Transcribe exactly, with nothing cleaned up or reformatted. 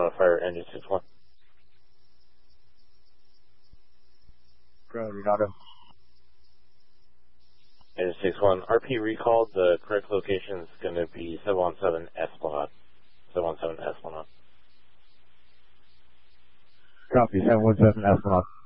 on fire, engine six one. Ground, Renato. Engine six one, R P recalled, the correct location is going to be seven one seven Esplanade. seven one seven Esplanade. Copy, seven one seven Esplanade.